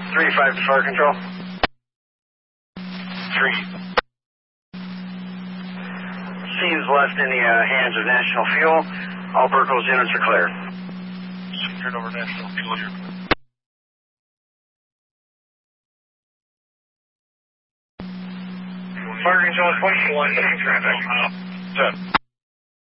3-5 to fire control. 3. Scene's left in the hands of National Fuel. All Burkos units are clear. Secured over National Fuel, you're clear. Fire control 21, traffic. 10.